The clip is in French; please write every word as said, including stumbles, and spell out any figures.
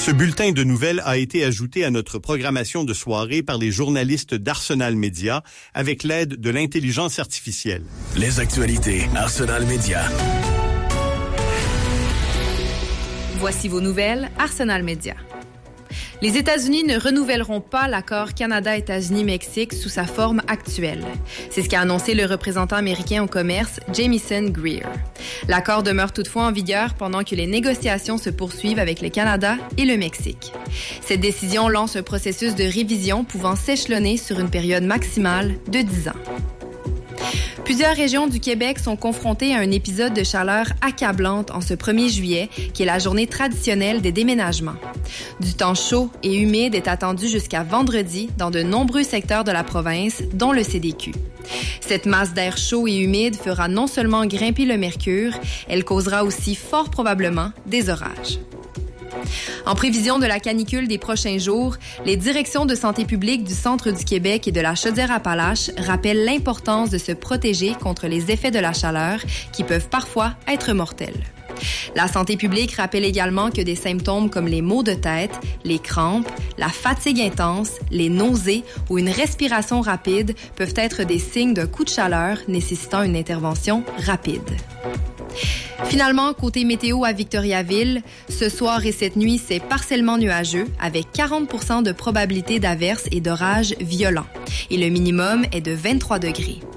Ce bulletin de nouvelles a été ajouté à notre programmation de soirée par les journalistes d'Arsenal Média avec l'aide de l'intelligence artificielle. Les actualités Arsenal Média. Voici vos nouvelles Arsenal Média. Les États-Unis ne renouvelleront pas l'accord Canada-États-Unis-Mexique sous sa forme actuelle. C'est ce qu'a annoncé le représentant américain au commerce, Jamieson Greer. L'accord demeure toutefois en vigueur pendant que les négociations se poursuivent avec le Canada et le Mexique. Cette décision lance un processus de révision pouvant s'échelonner sur une période maximale de dix ans. Plusieurs régions du Québec sont confrontées à un épisode de chaleur accablante en ce premier juillet, qui est la journée traditionnelle des déménagements. Du temps chaud et humide est attendu jusqu'à vendredi dans de nombreux secteurs de la province, dont le C D Q. Cette masse d'air chaud et humide fera non seulement grimper le mercure, elle causera aussi fort probablement des orages. En prévision de la canicule des prochains jours, les directions de santé publique du centre du Québec et de la Chaudière-Appalaches rappellent l'importance de se protéger contre les effets de la chaleur qui peuvent parfois être mortels. La santé publique rappelle également que des symptômes comme les maux de tête, les crampes, la fatigue intense, les nausées ou une respiration rapide peuvent être des signes d'un coup de chaleur nécessitant une intervention rapide. Finalement, côté météo à Victoriaville, ce soir et cette nuit, c'est partiellement nuageux avec quarante pour cent de probabilité d'averses et d'orages violents. Et le minimum est de vingt-trois degrés.